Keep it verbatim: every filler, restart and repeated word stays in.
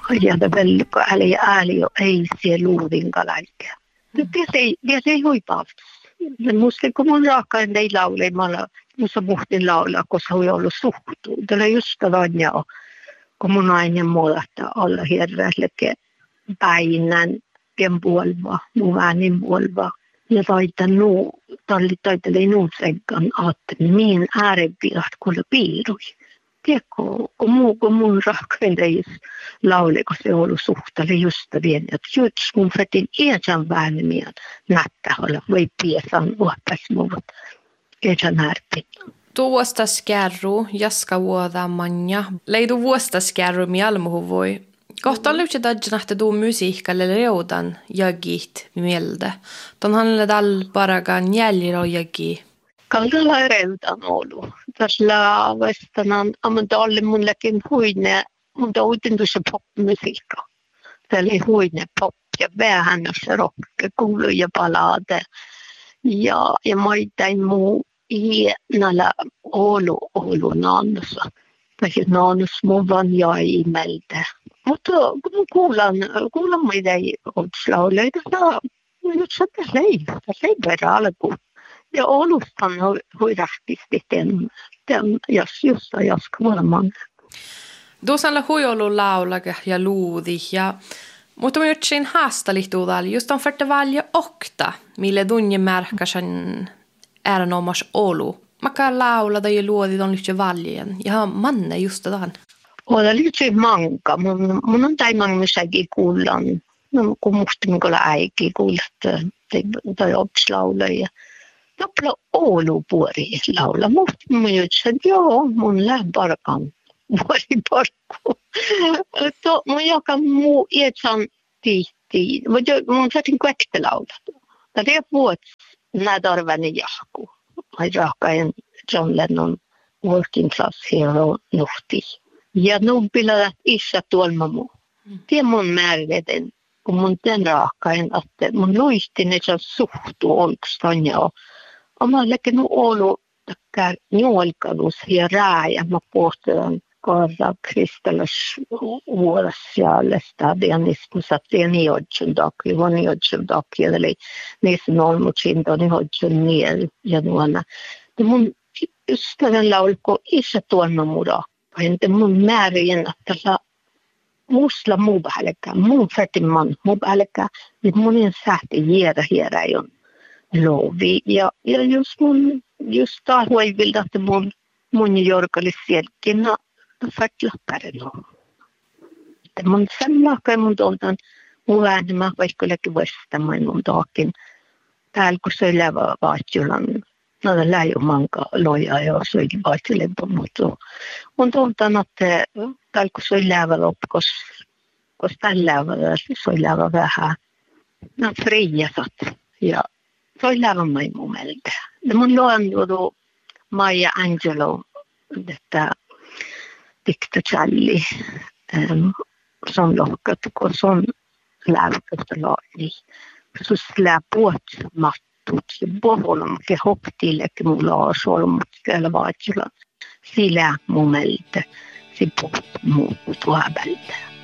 Ja det väl ääli ääli jo ei sie luudin kalaikia. Det ei det ei huipaa. Men musta kun mun raakkaan ei laulemalla, musta muhtin laulaa, koska hui ollut suhtuu. Tällä just tavanja on, kun mun aina muodata olla hirveälleke päinän pien puolva, mun äänin puolva. Ja taita nuu, talli taiteli nuu tsekkan, että mihin äärepiirat kuule piirui. Tiedätkö, kun muu kun mun raakkaan ei laule, kun se on ollut suhtali just vielä. Että juts mun fätin iätän väänimiä nättä olla, voi piesan uoppas muut. Iätän härpi. Tuosta skärru, jaska vuoda manja. Leidu vuosta skärru mielmuhu voi. Kohta on lyhtsä tajnahta tuu musiikkalle reudan jagit mieltä. Ton hänelle tällä paragan jäljillä jagi. Kallalla reudan ollut. Tässä vastanan ammantalle munlekin huine, mun tautin tuossa popmusiikka. Tämä oli huine pop ja vähännössä rock, kuulu ja palade. Ja, ja maitain muu hienalla olu olu naannossa. Tässä naannossa mun vaan jäi meiltä. Mutta kun kuulan, kuulan meitä ootslauleita, nyt se tässä ei, tässä ei verran alkuun. Ja Olustan hui rähtisti den, den jos just jaska varmaan. Tuossa hui ollut laulaga ja luudi ja mutta mä jutsin haastalihtuudalla just on färte valja okta, mille dunje märkäsen är omas olu. Mä kan laulada ja luodi ton lyhtsä valjen ja manne just tämän. Oda lyhtsä manka, mun, mun on tai mangmisäkin kuullaan, kun musta minkällä äikin kuulta tai opslaulaja. Topla oulupuori laula. Musta mä jutsin, että joo, mun lähe parkaan vuori parkku. Mun joka muu iätsän tiihtiin. Mun saatin kuekte laulata. Tämä vuot nädarvani jahku. Ai rahkain John Lennon Working Class Hero nuhti. Ja nun piladat isä tuolma muu. Tie mun määräten, kun mun ten rahkain, että mun luistin, että se suhtuu olkstaan ja Oma lekin ollut takka nuolkadus ja rääjä. Mä pohtaan korra kristallis vuodessa ja lestadianismu sattiin niodjun takia, vaan niodjun takia. Eli niissä on ollut siinä niodjun niel ja nuona. Ja mun ystävän laulko isä tuonna muda. Entä mun määrin, että tällä muusla muu vähälläkään, mun färtimman muu vähälläkään, niin monin sähti jäädä hieräjön. Lovi. Ja, ja just mun, just taas huivilta, että mun, mun jorkalis sielläkin, no, färtlapparen on. Että mun semmoinen mun tuoltaan, mun äänimä vaikka vastamaan mun taakin. Täällä kun se lävä vaatjulan, no tämä läjö manka loja ja se oli vaatjulempa, mutta mun tuoltaan, että täällä kun se lävä loppukos, koska tällä lävä, se oli lävä vähän, no friasat ja se oli lävämmin mun mielestä. Mun luonnodu Maya Angelou, että Dicta Challi, se on lohkat, kun se on läväköstä laali. Se slää puot mattut ja boholom ke hopptillekin mun laasolmut siellä vaatilla. Sillä mun mielestä se puhut muut tuohon välillä.